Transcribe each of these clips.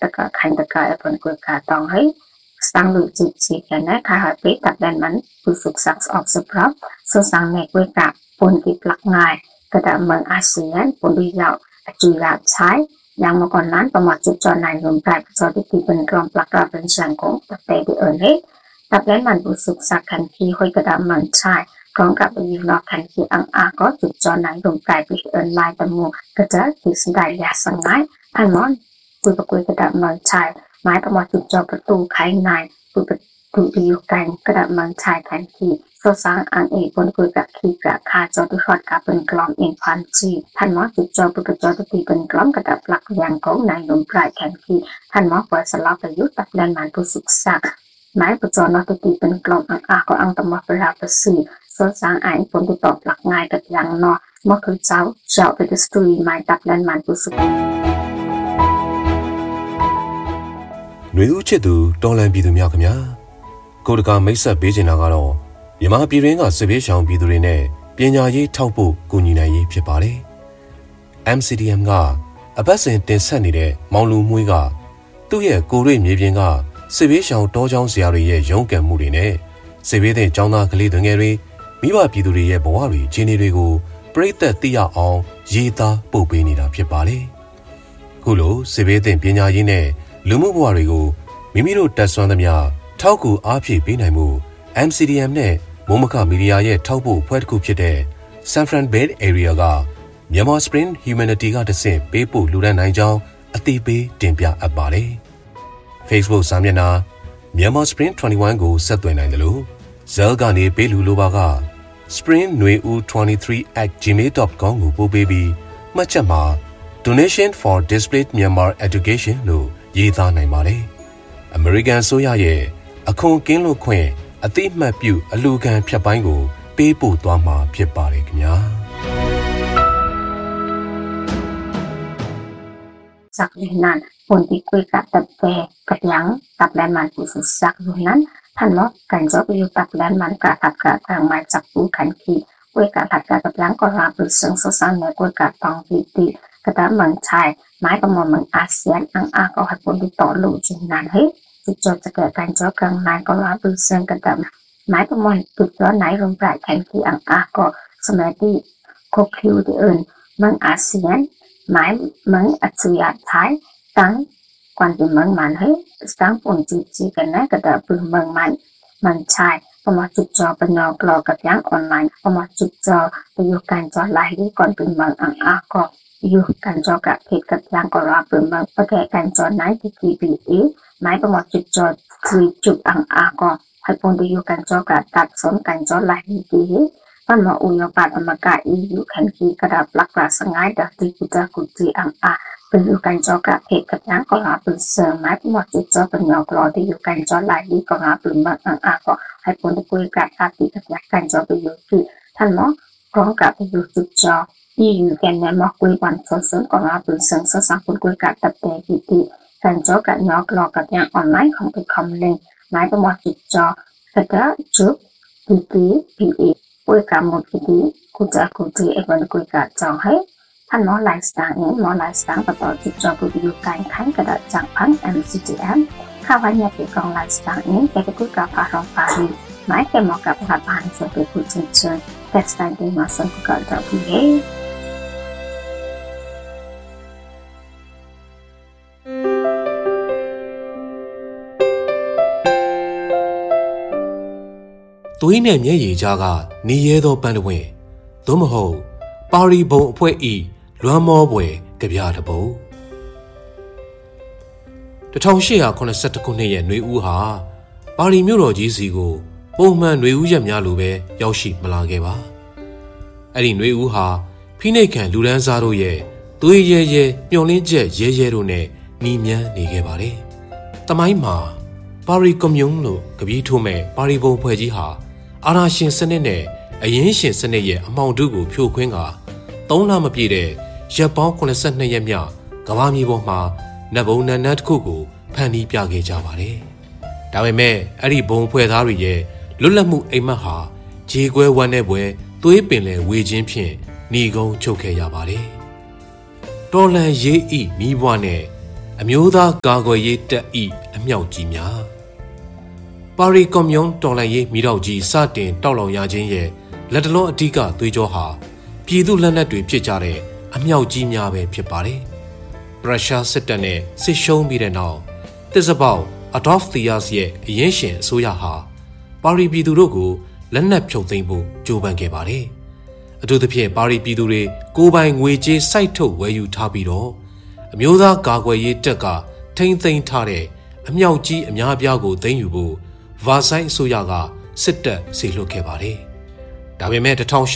ตะกะขันตะกะปนกุยกาตองให้สังลุจิจิกันนะค่ะไปตัดแดนมันผู้ศึกษาออกสปรับสสังในกุยกาปนกิปลักง่ายกระดาเมืองอาเซียนปนดุยยาวจุยาใช้ยังมาก่อนนั้นประมาทจุดจอในรวมกายประจอที่เป็นกลอมปลักกาเป็นสังของตัดแต่ไปให้ตัดแดนมันผู้ศึกษาขันทีห้อยกระดาเมืองใช้พร้อมกับยิงนอกขันทีอังอาก็จุดจอในรวมกายไปลายตะมูกระจะที่สดายยาสังง่ายพันมอนกุยประกุยกระดาเมืองใช้ไม้ประมาทจุดจอประตูไขในกุยประตูที่อยู่กันกระดาเมืองใช้ขันทีสร้างอันเอกบนกุยกับขีกระคาจอที่ขอดกับเป็นกลอมเองพันจีท่านหมอจุดจอประจอที่เป็นกลอมกระดับหลักอย่างของนายลมปลายแขนขีท่านหมอปล่อยสลับประยุทธ์ตัดแดนมันผู้ศึกษาไม้ประจอนอตีเป็นกลอมอังอาก็อังตมปราประสีสร้างอันผลที่ตอบหลักง่ายกับอย่างนอเมื่อคือเจ้าเป็นสตรีไม้ตัดแดนมันผู้ศึกษาหน่วยอุจิตุตอนแรกปีตุเมียขมยากูดกาไม่สับเบจินาการอยมาปีเรงกับสเปซชาวปีตุเรเน่เปียญายีထောက်ဖို့ကူညီနိုင်ရေးဖြစ်ပါတယ် MCDM ကအပတ်စဉ်တင်ဆက်နေတဲ့မောင်လူမွေးကသူ့ရဲ့ကိုရွေမြေပြင်ကစစ်ဘေးရှောင်တောချောင်းဆရာတွေရဲ့ရုန်းကန်မှုတွေနဲ့စစ်ဘေးတဲ့ကျောင်းသားကလေးငယ်တွေမိဘပြည်သူတွေရဲ့ဘဝတွေခြေနေတွေကိုပြိတ္တသိရအောင်ရေးသားပို့ပေးနေတာဖြစ်ပါတယ်ခုလိုစစ်ဘေးတဲ့ပညာရေးနဲ့လူမှုဘဝတွေကိုမိမိတို့တက်ဆွမ်းသမျှထောက်ကူအားဖြည့်ပေးနိုင်မှု MCDM နဲ့မုံမခမီဒီယာရဲ့ထောက်ဖို့ဖွဲ့တစ်ခုဖြစ်တဲ့ San Fran Bay Area ကMyanmar Spring Humanity ကတဆင့်ပေးပို့လူဒန်းနိုင်ကြောင်းအသိပေးတင်ပြအပ်ပါတယ်။ Facebook စာမျက်နှာ Myanmar Spring 21ကိုဆက်သွယ်နိုင်တယ်လို့ Zell ကနေပေးလူလိုပါက springnueu23@gmail.com ကိုပို့ပေးပြီးမှတ်ချက်မှာ Donation for Displaced Myanmar Education လို့ရေးသားနိုင်ပါတယ်။ American ဆိုရရဲ့အခွန်ကင်းလွတ်ခွင့်အတိအမှတ်ပြုအလူခံဖြတ်ပိုင်းကိုပေးပို့သွားမှာဖြစ်ပါတယ်ခင်ဗျာสักอยู่นั้นผลที่คุยกับตับแต่กับยังตับแลนมันผู้ศึกษาอยู่นั้นท่านมอกกันจอบอยู่ตับแลนมันกะตับกะทางมาจับผู้ขันขีคุยกับตับกะกับยังก็ราบซึ่งสร้างในคุยกับตองตีกระดาเมืองชายไม้ประมวลเมืองอาเซียนอังอาก็ให้ผลที่ต่อลูกจินนั้นเฮ้จุดจบจะเกิดการจอบกลางนายก็ราบซึ่งกระดาไม้ประมวลจุดย้อนไหนลงปลายแขนขีอังอาก็สมัยที่โคคิวที่อื่นเมืองอาเซียนไม้เมืองอัจฉริยะไทยตั้งกวนที่เมืองมันให้ตั้งผลจีกันนะกระดาปืนเมืองมันชายประมาจุดจอเป็นนอกลอกับยังออนไลน์ประมาจุดจอไปอยู่การจอไลน์ที่ก่อนเป็นเมืองอังอาก็อยู่การจอกับเพจกับยังก็ราปืนเมืองประกอบการจอไหนที่TPEไม้ประมาจุดจอคือจุดอังอาก็ให้ผลที่อยู่การจอกับตัดสนการจอไลน์ที่มันมาอุยปาตมกะอยู่ขันขีกระดับหลักปราศง่ายดักที่กุจกุจีอังอาเป็นอยู่การจอกะเพกกับยังก็ราเป็นเสริมไม้หมดจุดจอเป็นยอกรอที่อยู่การจอหลายที่ก็ราเป็นเมืองอังอาก็ให้ผลที่คุยกับอาติกับยักการจอไปอยู่ที่ท่านหมอพร้อมกับไปอยู่จุดจอที่อยู่แกนแนมคุยวันสนก็ราเป็นเสริมสร้างผลคุยกับตับแต่ที่การจอกับยอกรอกับยังออนไลน์ของเป็นคอมเลนไม้ประมวลจุดจอกระดาจุดPEคุยกับหมดที่กุจกุจีเอวันคุยกับจองให้ท่านหมอไลฟ์สไตล์นี้หมอไลฟ์สไตล์ต่อจุดจอกุอยู่การขันกระดาษจากพัง MCDM ข้าววันนี้เป็นกองไลฟ์สไตล์นี้แกไปคุยกับพารองปารีหมายแกเหมาะกับผ่านส่วนไปคุยเชิญแต่สไตล์ที่มาส่งกับเราพี่เอ๋သွေးနဲ့မျက်ရည်ကြားကနေရဲသောပန်းတဝင်းသို့မဟုတ်ပါရီဘုံအဖွဲ့ဤလွမ်းမောပွဲကြပြတပုတ်1882ခုနှစ်ရဲ့ຫນွေဦးဟာပါရီမြို့တော်ကြီးစီကိုပုံမှန်ຫນွေဦးရက်များလိုပဲရောက်ရှိမလာခဲ့ပါအဲ့ဒီຫນွေဦးဟာဖိနှိပ်ခံလူဒန်းစားတို့ရဲ့သွေးရဲရဲမျောလင်းချက်ရဲရဲတို့နဲ့နှီးမြန်းနေခဲ့ပါတယ်တမိုင်းမှာပါရီကွန်မြူန်းလို့ကပီးထိုးမဲ့ပါရီဘုံဖွဲ့ကြီးဟာအာဏာရှင်စနစ်နဲ့အရင်းရှင်စနစ်ရဲ့အမှောင်တုကိုဖြိုခွင်းက3လမပြည့်တဲ့ရက်ပေါင်း82ရက်မြောက်ကမ္ဘာမြေပေါ်မှာနတ်ဘုံနတ်တစ်ခုကိုဖန်တီးပြခဲ့ကြပါတယ်။ဒါပေမဲ့အဲ့ဒီဘုံဖွဲ့သားတွေရဲ့လွတ်လပ်မှုအိမ်မက်ဟာခြေကွဲဝမ်းနဲ့ပွဲသွေးပင်လဲဝေခြင်းဖြင့်หนีကုန်းချုပ်ခဲ့ရပါတယ်။တော်လန်ရေးဤမိဘွားနဲ့အမျိုးသားကာကွယ်ရေးတပ်၏အမြောက်ကြီးများပါရီကွန်မြူန်တော်လှန်ရေးမိတော့ကြီးစတင်တောက်လောင်ရခြင်းရဲ့လက်တလုံးအဓိကသွေးကြောဟာပြည်သူလက်နက်တွေဖြစ်ကြတဲ့အမြောက်ကြီးများပဲဖြစ်ပါတယ်။ရုရှားစစ်တပ်နဲ့စစ်ရှုံးပြီးတဲ့နောက်တစ်စပေါက်အဒေါ့ဖ်သီယာစ်ရဲ့အရင်ရှင်အစိုးရဟာပါရီပြည်သူတို့ကိုလက်နက်ဖြုတ်သိမ်းဖို့ကြိုးပမ်းခဲ့ပါတယ်။အထူးသဖြင့်ပါရီပြည်သူတွေကိုယ်ပိုင်ငွေကြေးစိုက်ထုတ်ဝယ်ယူထားပြီးတော့အမျိုးသားကာကွယ်ရေးတပ်ကထိန်းသိမ်းထားတဲ့အမြောက်ကြီးအများအပြားကိုသိမ်းယူဖို့ဗာဆိုင်အစိုးရကစစ်တပ်စေလွှတ်ခဲ့ပါတယ်။ဒါပေမဲ့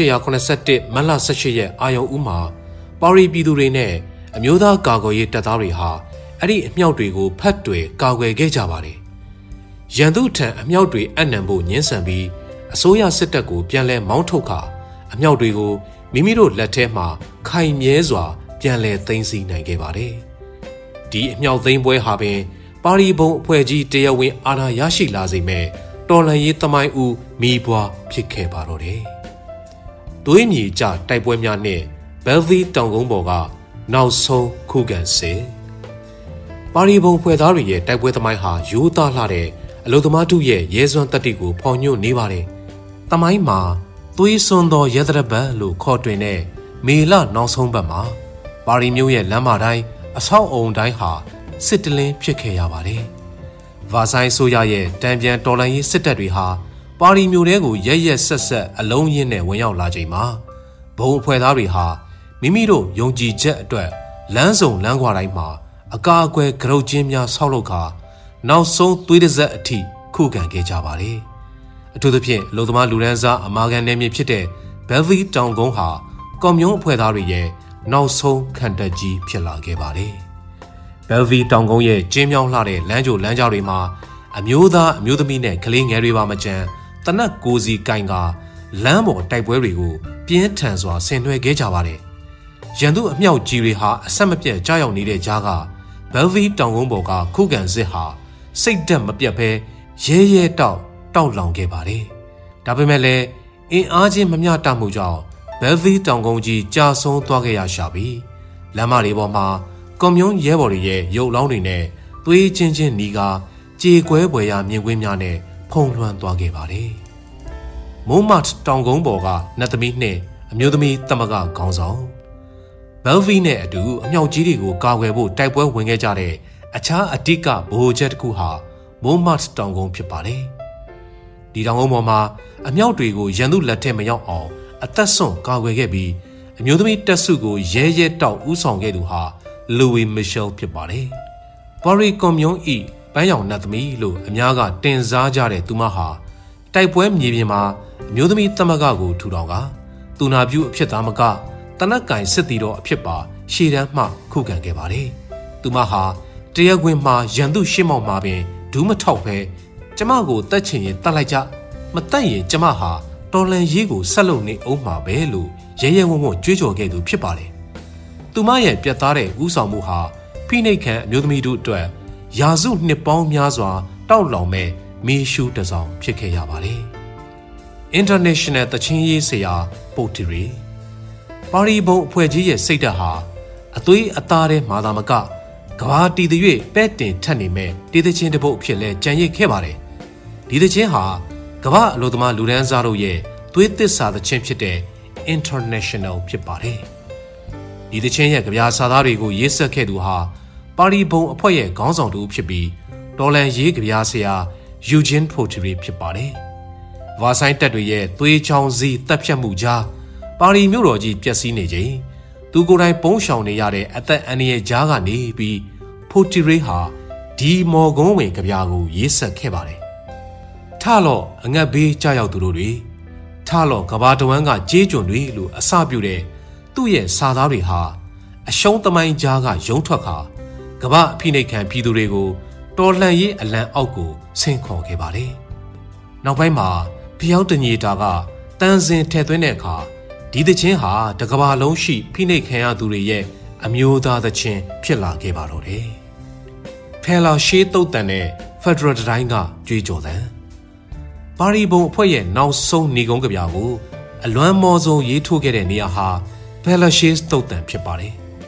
1881မတ်လ18ရက်အာရုံဦးမှာပါရီပြည်သူတွေနဲ့အမျိုးသားကာကွယ်ရေးတပ်သားတွေဟာအဲ့ဒီအမြောက်တွေကိုဖတ်တွေကာကွယ်ခဲ့ကြပါတယ်။ရန်သူထံအမြောက်တွေအနှံဖို့ညှင်းဆန်ပြီးအစိုးရစစ်တပ်ကိုပြန်လဲမောင်းထုတ်ခါအမြောက်တွေကိုမိမိတို့လက်ထဲမှာခိုင်မြဲစွာပြန်လဲသိမ်းဆည်းနိုင်ခဲ့ပါတယ်။ဒီအမြောက်သိမ်းပွဲဟာပင်ပါရီဘုံအဖွဲ့ကြီးတရားဝင်အာဏာရရှိလာစေမဲ့တော်လှန်ရေးသမိုင်းဦးမိဘွားဖြစ်ခဲ့ပါတော့တယ်။သွေးမြေကျတိုက်ပွဲများနဲ့ဘယ်လ်ဗီတောင်ကုန်းပေါ်ကနောက်ဆုံးခုခံစစ်ပါရီဘုံဖွဲ့သားတွေရဲ့တိုက်ပွဲသမိုင်းဟာရိုးသားလှတဲ့အလုံသမားတို့ရဲ့ရဲစွမ်းတတ္တိကိုဖော်ညွှန်းနေပါတယ်။သမိုင်းမှာသွေးစွန်းသောရဲသရပတ်လို့ခေါ်တွင်တဲ့မေလနောက်ဆုံးပတ်မှာပါရီမြို့ရဲ့လမ်းမတိုင်းအဆောက်အုံတိုင်းဟာစစ်တလင်းဖြစ်ခဲ့ရပါတယ်။ဗာဆိုင်ဆိုရရဲ့တံပြန်တော်လှန်ရေးစစ်တပ်တွေဟာပါရီမြို့ထဲကိုရဲရဲဆက်ဆက်အလုံးရင်းနဲ့ဝင်ရောက်လာချိန်မှာဘုံအဖွဲ့သားတွေဟာမိမိတို့ယုံကြည်ချက်အတွက်လမ်းစုံလမ်းခွာတိုင်းမှာအကာအကွယ်ကြုတ်ချင်းများဆောက်လုပ်ခါနောက်ဆုံးသွေးတစ်စက်အထိခုခံခဲ့ကြပါတယ်။အထူးသဖြင့်လူသမားလူရန်စားအမာခံနယ်မြေဖြစ်တဲ့ဘယ်လ်ဗီတောင်ကုန်းဟာကွန်မြူန်အဖွဲ့သားတွေရဲ့နောက်ဆုံးခံတပ်ကြီးဖြစ်လာခဲ့ပါတယ်။ဘယ်လ်ဗီတောင်ကုန်းရဲ့ကျင်းမြောင်းလှတဲ့လမ်းကြိုလမ်းကြောတွေမှာအမျိုးသားအမျိုးသမီးနဲ့ကလေးငယ်တွေပါမကျန်တနက်ကိုစီကင်ကလမ်းပေါ်တိုက်ပွဲတွေကိုပြင်းထန်စွာဆင်နွှဲခဲ့ကြပါတယ်။ရန်သူအမြောက်ကြီးတွေဟာအဆက်မပြတ်ကြားရောက်နေတဲ့ကြားကဘယ်လ်ဗီတောင်ကုန်းပေါ်ကခုခံစစ်ဟာစိတ်ဓာတ်မပြတ်ဘဲရဲရဲတောက်လောင်ခဲ့ပါတယ်။ဒါပေမဲ့လည်းအင်အားချင်းမမျှတမှုကြောင့်ဘယ်လ်ဗီတောင်ကုန်းကြီးကြာဆုံးသွားခဲ့ရရှာပြီးလမ်းမတွေပေါ်မှာကွန်မြူန်ရဲဘော်တွေရဲ့ရုပ်လောင်းတွေနဲ့သွေးချင်းချင်းနီးကားကြေကွဲပွေရာမြင်ကွင်းများနဲ့ဖုံးလွှမ်းသွားခဲ့ပါတယ်။မုံမတ်တောင်ကုန်းပေါ်ကနတ်သမီးနှင့်အမျိုးသမီးတမကခေါင်းဆောင်ဘယ်လ်ဗီနဲ့အတူအမြောက်ကြီးတွေကိုကာကွယ်ဖို့တိုက်ပွဲဝင်ခဲ့ကြတဲ့အခြားအဓိကဗဟိုချက်တစ်ခုဟာမုံမတ်တောင်ကုန်းဖြစ်ပါတယ်။ဒီတောင်ကုန်းပေါ်မှာအမြောက်တွေကိုရန်သူလက်ထဲမရောက်အောင်အသက်ဆွန့်ကာကွယ်ခဲ့ပြီးအမျိုးသမီးတပ်စုကိုရဲရဲတောက်ဦးဆောင်ခဲ့သူဟာလူဝီမီရှယ်ဖြစ်ပါတယ်။ပါရီကွန်မြူန်၏ပန်းရောင်နတ်သမီးလို့အများကတင်စားကြတဲ့သူမဟာတိုက်ပွဲမြေပြင်မှာအမျိုးသမီးသမဂ္ဂကိုထူထောင်ကသူနာပြုအဖြစ်သားမကတနက်ကင်စစ်တီတော်အဖြစ်ပါရှေ့တန်းမှခုခံခဲ့ပါတယ်။သူမဟာတရားခွင်မှာရန်သူရှင်းမောက်မှာပင်ဒူးမထောက်ပဲကျမကိုတတ်ချင်ရင်တတ်လိုက်ကြမတတ်ရင်ကျမဟာတော်လန်ရေးကိုဆက်လုပ်နေအောင်မှာပဲလို့ရဲရဲဝံ့ဝံ့ကြွေးကြော်ခဲ့သူဖြစ်ပါတယ်။သူမရဲ့ပြတ်သားတဲ့ဥဆောင်မှုဟာဖိနှိပ်ခံအမျိုးသမီးတို့အတွက်ရာစုနှစ်ပေါင်းများစွာတောက်လောင်မဲ့မီးရှူးတစ်စောင်ဖြစ်ခဲ့ရပါတယ်။ International တချင်းရေးဆရာပိုတီရီပါရီဘုံအဖွဲ့ကြီးရဲ့စိတ်ဓာတ်ဟာအသွေးအသားထဲမှာသာမကကဘာတီတရွေ့ပဲ့တင်ထက်နေမဲ့တေးသချင်းတစ်ပုဒ်အဖြစ်လဲကြံရစ်ခဲ့ပါတယ်။ဒီသချင်းဟာကမ္ဘာအလို့သမားလူဒန်းစားတို့ရဲ့သွေးသစ္စာသချင်းဖြစ်တဲ့ International ဖြစ်ပါတယ်။ဒီသချင်းရဲ့ကြပြစာသားတွေကိုရေးဆက်ခဲ့သူဟာပါရီဘုံအဖွဲ့ရဲ့ခေါင်းဆောင်တူဖြစ်ပြီးတော်လန်ရေးကြပြဆရာယူဂျင်ဖိုတီရီဖြစ်ပါတယ်။ဗာဆိုင်တပ်တွေရဲ့သွေးချောင်းစည်းတပ်ဖြတ်မှုကြားပါရီမြို့တော်ကြီးပျက်စီးနေချိန်သူကိုယ်တိုင်ပုံရှောင်နေရတဲ့အသက်အန္တရာယ်ကြားကနေပြီးဖိုတီရီဟာဒီမော်ကွန်းဝင်ကြပြကိုရေးဆက်ခဲ့ပါတယ်။ထလော့အငတ်ဘေးကြောက်သူတို့တွေထလော့ကဘာတဝမ်းကကြေးကျွန်တွေလို့အစပြုတဲ့သူ့ရဲ့စာသားတွေဟာအရှုံးသမိုင်းကြားကရုံထွက်ခါကဘာအဖိနှိတ်ခံပြည်သူတွေကိုတော်လှန်ရေးအလံအောက်ကိုဆင့်ခေါ်ခဲ့ပါတယ်။နောက်ပိုင်းမှာဖျောက်တညေတာကတန်စင်ထည့်သွင်းတဲ့အခါဒီသချင်းဟာတကဘာလုံးရှိဖိနှိတ်ခံရသူတွေရဲ့အမျိုးသားသချင်းဖြစ်လာခဲ့ပါတော့တယ်။ဖဲလာရှေးတုတ်တန်တဲ့ဖက်ဒရယ်တိုင်းကကြွေးကြော်တယ်။ပါရီဘုံအဖွဲ့ရဲ့နောက်ဆုံးနေကုန်းကြပြကိုအလွမ်းမော်ဆုံးရေးထိုးခဲ့တဲ့နေရာဟာဖဲလာရှေးတုတ်တန်ဖြစ်ပါတယ်။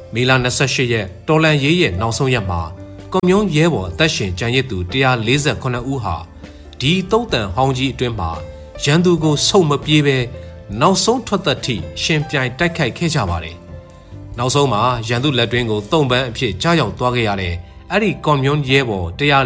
မေလ28ရက်တော်လန်ရေးရဲ့နောက်ဆုံးရက်မှာကွန်မြူနရဲဘော်အသက်ရှင်ကျန်ရစ်သူ148ဦးဟာဒီတုံးတန်ဟောင်းကြီးအတွင်းမှာရန်သူကိုဆုတ်မပြေးပဲနောက်ဆုံးထွက်သက်ထိရှင်ပြိုင်တိုက်ခိုက်ခဲ့ကြပါတယ်။နောက်ဆုံးမှာရန်သူလက်တွင်းကိုသုံးပန်းအဖြစ်ကြားရောက်သွားခဲ့ရတဲ့အဲ့ဒီကွန်မြူနရဲဘော်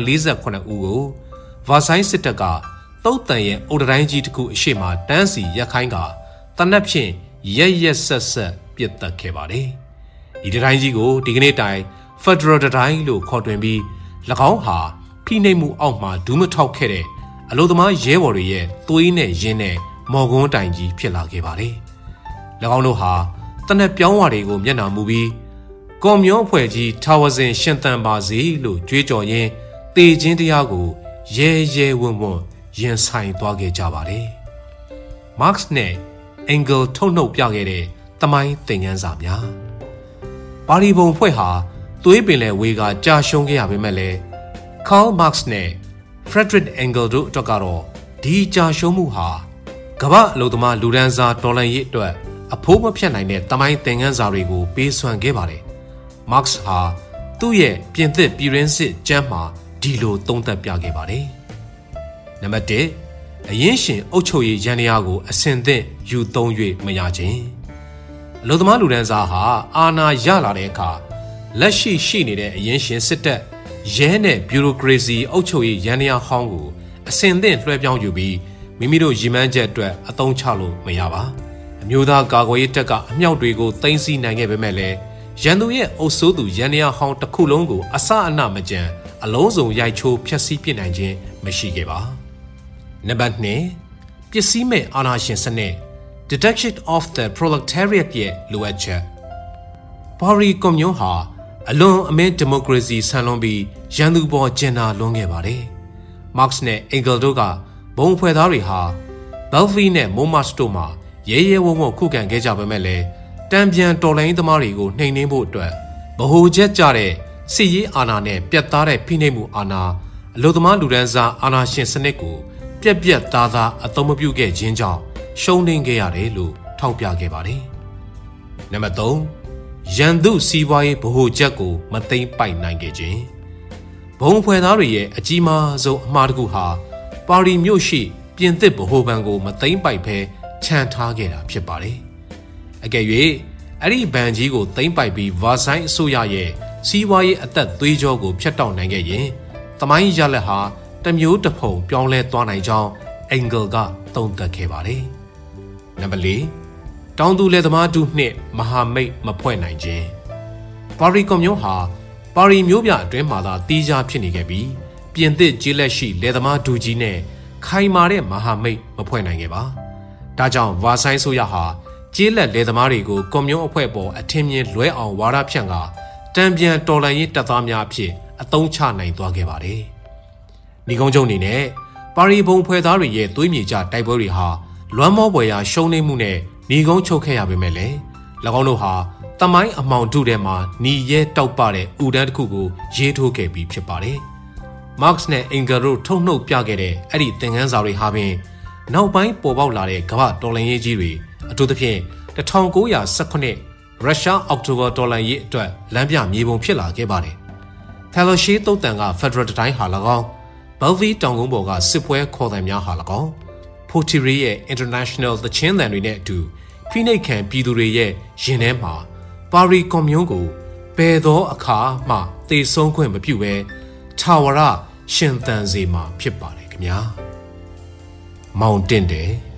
148ဦးကိုဗာဆိုင်စစ်တပ်ကတုံးတန်ရဲ့အုတ်တိုင်းကြီးတစ်ခုအရှိမတန်းစီရက်ခိုင်းကတနက်ဖြင့်ရက်ဆက်ပစ်တက်ခဲ့ပါတယ်။ဒီတိုင်းကြီးကိုဒီကနေ့တိုင် Federal တိုင်းလို့ခေါ်တွင်ပြီး၎င်းဟာဖိနှိပ်မှုအောက်မှာဒူးမထောက်ခဲ့တဲ့အလို့သမားရဲဘော်တွေရဲ့သွေးနဲ့ရင်းနဲ့မော်ကွန်းတိုင်ကြီးဖြစ်လာခဲ့ပါတယ်။၎င်းတို့ဟာတနက်ပြောင်းဝါတွေကိုမျက်နှာမူပြီးကွန်မြူအဖွဲ့ကြီးထာဝစဉ်ရှင်သန်ပါစေလို့ကြွေးကြော်ရင်းတေခြင်းတရားကိုရဲဝံ့ရင်ဆိုင်သွားခဲ့ကြပါတယ်။ Marx နဲ့ Engels ထုတ်နှုတ်ပြခဲ့တဲ့သမိုင်းသင်ခန်းစာများပါရီဘုံဖွဲ့ဟာသွေးပင်လယ်ဝေကကြာရှုံးခဲ့ရပေမဲ့လည်း Karl Marx နဲ့ Friedrich Engels တို့အတွက်ကတော့ဒီကြာရှုံးမှုဟာကမ္ဘာအလုပ်သမားလူဒန်းစားတော်လှန်ရေးအတွက်အဖိုးမဖြတ်နိုင်တဲ့သမိုင်းသင်ခန်းစာတွေကိုပေးစွမ်းခဲ့ပါတယ်။ Marx ဟာသူ့ရဲ့ပြင်သစ်ပြည်ရင်းစစ်ကျမ်းမှာဒီလိုသုံးသပ်ပြခဲ့ပါတယ်။နံပါတ်1အရင်ရှင်အုပ်ချုပ်ရေးယန္တရားကိုအစဉ်သင့်ယူသုံး၍မရခြင်းအလုပ်သမားလူဒန်းစားဟာအာဏာရလာတဲ့အခါလက်ရှိနေတဲ့အရင်ရှင်စစ်တပ်ရဲနဲ့ဘျူရိုကရေစီအုပ်ချုပ်ရေးယန္တရားဟောင်းကိုအစဉ်သင့်လွှဲပြောင်းယူပြီးမိမိတို့ရည်မှန်းချက်အတွက်အသုံးချလို့မရပါအမျိုးသားကာကွယ်ရေးတပ်ကအမြောက်တွေကိုသိမ်းဆည်းနိုင်ခဲ့ပေမဲ့လည်းရန်သူရဲ့အုပ်စိုးသူယန္တရားဟောင်းတစ်ခုလုံးကိုအစအနမကြံအလုံးစုံရိုက်ချိုးဖျက်ဆီးပစ်နိုင်ခြင်းမရှိခဲ့ပါနံပါတ်2ပစ္စည်းမဲ့အာဏာရှင်စနစ် Detection of the Proletariat ရဲ့လိုအပ်ချက်ပါရီကွန်မြူဟာအလွန်အမင်းဒီမိုကရေစီဆန်လွန်ပြီးရန်သူပေါ်ကျင်နာလွန်ခဲ့ပါတယ်။ Marx နဲ့ Engels တို့ကဘုံဖွဲ့သားတွေဟာ Belfry နဲ့ Montmartre တို့မှာရဲဝံ့ခုခံခဲ့ကြပေမဲ့လည်းတံပြန်တော်လိုင်းသမားတွေကိုနှိမ်နင်းဖို့အတွက်ဗဟိုချက်ကြတဲ့စစ်ရေးအာဏာနဲ့ပြတ်သားတဲ့ဖိနှိပ်မှုအာဏာအလို့သမားလူဒန်းစားအာဏာရှင်စနစ်ကိုပြက်သားအသုံးမပြုခဲ့ခြင်းကြောင့်ရှုံးနိမ့်ခဲ့ရတယ်လို့ထောက်ပြခဲ့ပါတယ်။နံပါတ်3ရန်သူစီးပွားရေးဗဟိုချက်ကိုမသိမ်းပိုက်နိုင်ခဲ့ခြင်းဘုံဖွဲ့သားတွေရဲ့အကြီးမားဆုံးအမှားတစ်ခုဟာပါရီမြို့ရှိပြင်သစ်ဗဟိုဘဏ်ကိုမသိမ်းပိုက်ဘဲခြံထားခဲ့တာဖြစ်ပါတယ်။အကယ်၍အဲ့ဒီဘဏ်ကြီးကိုသိမ်းပိုက်ပြီးဗာဆိုင်အစိုးရရဲ့စီးပွားရေးအသက်သွေးကြောကိုဖျက်တောက်နိုင်ခဲ့ရင်သမိုင်းရလက်ဟာတမျိုးတစ်ဖုံပြောင်းလဲသွားနိုင်ကြောင်းအင်ဂယ်ကသုံးသပ်ခဲ့ပါတယ်။နံပါတ်4တောင်သူလယ်သမားတို့နှင့်မဟာမိတ်မဖွဲ့နိုင်ခြင်းပါရီကွန်မြူဟာပါရီမြို့ပြအတွင်းမှာသာတီးခြားဖြစ်နေခဲ့ပြီးပြင်သစ်ကျေးလက်ရှိလယ်သမားဒူကြီးနဲ့ခိုင်မာတဲ့မဟာမိတ်မဖွဲ့နိုင်ခဲ့ပါ။ဒါကြောင့်ဗာဆိုင်ဆိုရဟာကျေးလက်လယ်သမားတွေကိုကွန်မြူအဖွဲ့ပေါ်အထင်မြင်လွဲအောင်ဝါဒဖြန့်ကတံပြန်တော်လှန်ရေးတပ်သားများအဖြစ်အသုံးချနိုင်သွားခဲ့ပါတယ်။ညီကုန်းချုပ်အနေနဲ့ပါရီဘုံဖွဲ့သားတွေရဲ့သွေးမြေကျတိုက်ပွဲတွေဟာလွမ်းမောပွေရာရှုံးနိမ့်မှုနဲ့ညီကုန်းချုပ်ခဲ့ရပေမဲ့လည်း၎င်းတို့ဟာတမိုင်းအမောင်တုထဲမှာညီရဲတောက်ပတဲ့ဥဒန်းတစ်ခုကိုရေးထိုးခဲ့ပြီးဖြစ်ပါတယ်။ Marx နဲ့ Engels တို့ထုတ်နှုတ်ပြခဲ့တဲ့အဲ့ဒီသင်ခန်းစာတွေဟာပင်နောက်ပိုင်းပေါ်ပေါက်လာတဲ့ကမ္ဘာတော်လှန်ရေးကြီးတွေအထူးသဖြင့်1918ရုရှားအောက်တိုဘာတော်လှန်ရေးအတွက်လမ်းပြမြေပုံဖြစ်လာခဲ့ပါတယ်။ Fellowship တုတ်တန်က Federal တိုင်းဟာ၎င်း Belfry တောင်ကုန်းပေါ်ကစစ်ပွဲခေါ်သံများဟာ၎င်း Poitiers ရဲ့ International သချင်းသံတွေနဲ့အတူဖိနှိပ်ခံပြည်သူတွေရဲ့ရင်ထဲမှာပါရီကွန်မြူကိုဘယ်သောအခါမှသေဆုံးခွင့်မပြုဘဲထာဝရရှင်သန်စေမှာဖြစ်ပါတယ်ခင်ဗျာ။မောင်တင့်တယ်